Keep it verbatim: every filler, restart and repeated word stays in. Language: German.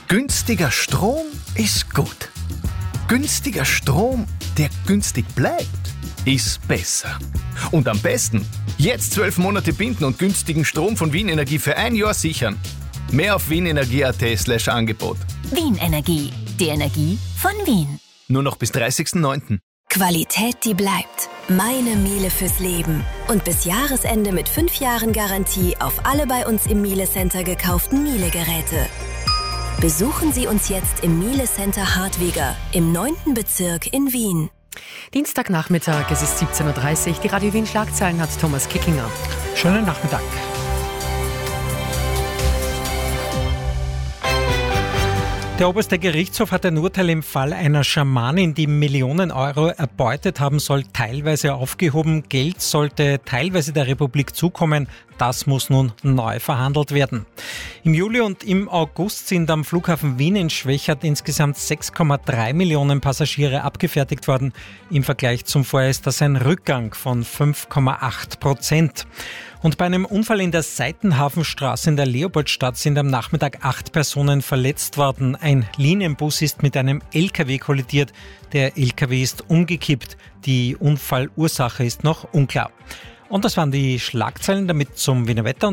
Günstiger Strom ist gut. Günstiger Strom, der günstig bleibt, ist besser. Und am besten, jetzt zwölf Monate binden und günstigen Strom von Wien Energie für ein Jahr sichern. Mehr auf wienenergie.at slash Angebot. Wien Energie, die Energie von Wien. Nur noch bis dreißigsten neunten Qualität, die bleibt. Meine Miele fürs Leben. Und bis Jahresende mit fünf Jahren Garantie auf alle bei uns im Miele Center gekauften Miele-Geräte. Besuchen Sie uns jetzt im Miele Center Hartwiger im neunten Bezirk in Wien. Dienstagnachmittag, es ist siebzehn Uhr dreißig. Die Radio Wien Schlagzeilen hat Thomas Kickinger. Schönen Nachmittag. Der oberste Gerichtshof hat ein Urteil im Fall einer Schamanin, die Millionen Euro erbeutet haben soll, teilweise aufgehoben. Geld sollte teilweise der Republik zukommen. Das muss nun neu verhandelt werden. Im Juli und im August sind am Flughafen Wien in Schwechat insgesamt sechs Komma drei Millionen Passagiere abgefertigt worden. Im Vergleich zum Vorjahr ist das ein Rückgang von fünf Komma acht Prozent. Und bei einem Unfall in der Seitenhafenstraße in der Leopoldstadt sind am Nachmittag acht Personen verletzt worden. Ein Linienbus ist mit einem L K W kollidiert. Der L K W ist umgekippt. Die Unfallursache ist noch unklar. Und das waren die Schlagzeilen, damit zum Wiener Wetter.